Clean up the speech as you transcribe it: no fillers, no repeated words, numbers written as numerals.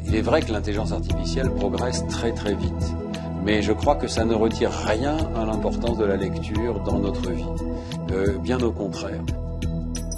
Il est vrai que l'intelligence artificielle progresse très très vite, mais je crois que ça ne retire rien à l'importance de la lecture dans notre vie, bien au contraire.